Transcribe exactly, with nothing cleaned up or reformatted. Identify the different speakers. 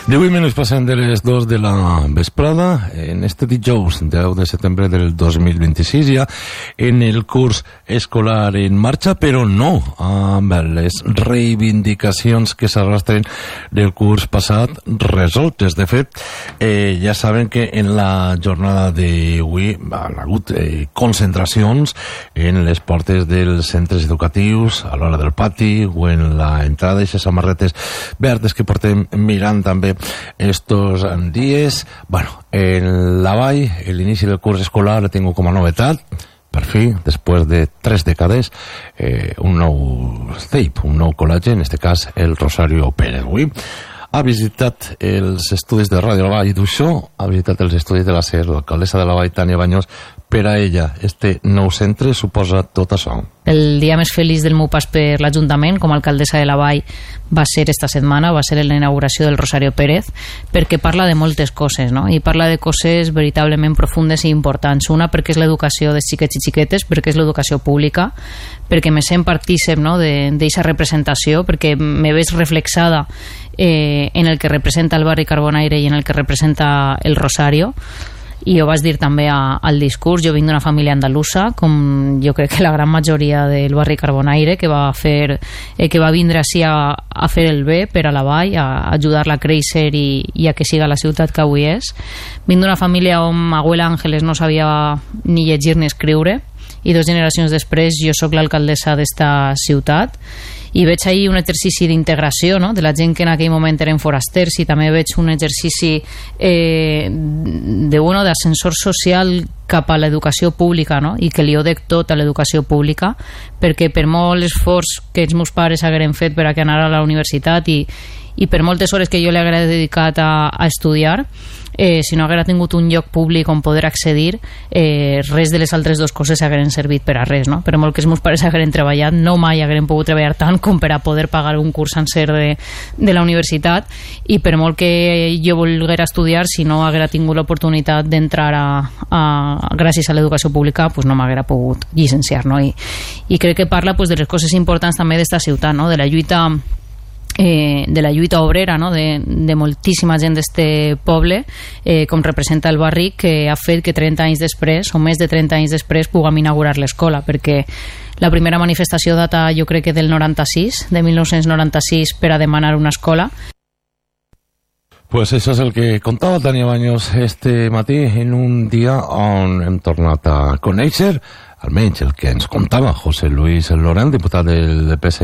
Speaker 1: divuit minuts passen de les dos de la vesprada en este dijous deu de setembre del dos mil vint-i-sis, ja en el curs escolar en marxa, però no amb les reivindicacions que s'arrastren del curs passat resoltes. De fet, eh, ja saben que en la jornada d'avui han hagut eh, concentracions en les portes dels centres educatius, a l'hora del pati o en la entrada d'aquestes samarretes verdes que portem mirant també estos dies. Bueno, en la Vall, l'inici del curs escolar tengo com a novetat, per fi, després de tres dècades, eh, un nou C E I P, un nou col·legi, en este cas el Rosario Pérez. Avui ha visitat els estudis de Ràdio La Vall d'Uixó, ha visitat els estudis de la SER, l'alcaldessa de la Vall, Tània Baños. Per a ella, este nou centre suposa tot això.
Speaker 2: El dia més feliç del meu pas per l'Ajuntament com a alcaldessa de la Vall va ser esta setmana, va ser la inauguració del Rosario Pérez, perquè parla de moltes coses, no? I parla de coses veritablement profundes i importants. Una, perquè és l'educació de xiquets i xiquetes, perquè és l'educació pública, perquè me sent partícip, no?, d'aquesta representació, perquè me veig reflexada eh, en el que representa el barri Carbonaire i en el que representa el Rosario. I ho vas dir també a, al discurs. Jo vinc d'una família andalusa, com jo crec que la gran majoria del barri Carbonaire, que va fer eh, que va vindre així a, a fer el bé per a la Vall, a, a ajudar-la a créixer i, i a que siga la ciutat que avui és. Vinc d'una família on Abuela Ángeles no sabia ni llegir ni escriure, i dues generacions després jo sóc l'alcaldessa d'esta ciutat, i veig ahir un exercici d'integració, no?, de la gent que en aquell moment eren forasters, i també veig un exercici eh, de, bueno, d'ascensor social cap a l'educació pública, no?, i que li ho dec tot a l'educació pública, perquè per molt esforç que els meus pares hagueren fet per a que anara a la universitat i, i per moltes hores que jo li haguera dedicat a, a estudiar, Eh, si no haguera tingut un lloc públic on poder accedir, eh, res de les altres dues coses hagueren servit per a res, no? Per molt que els meus pares hagueren treballat, no mai hagueren pogut treballar tant com per a poder pagar un curs sencer de, de la universitat, i per molt que jo volguera estudiar, si no haguera tingut l'oportunitat d'entrar a, a, gràcies a l'educació pública, pues no m'haguera pogut llicenciar, no? I, i crec que parla pues, de les coses importants també d'esta ciutat, no?, de la lluita Eh, de la lluita obrera, no?, de, de moltíssima gent d'este poble, eh, com representa el barri, que ha fet que trenta anys després, o més de trenta anys després, puguem inaugurar l'escola, perquè la primera manifestació data, jo crec que del noranta-sis, de mil nou-cents noranta-sis, per a demanar una escola.
Speaker 1: Pues això és el que contava Tània Baños este matí, en un dia on hem tornat a conèixer, almenys el que ens contava José Luis Lorent, diputat del P S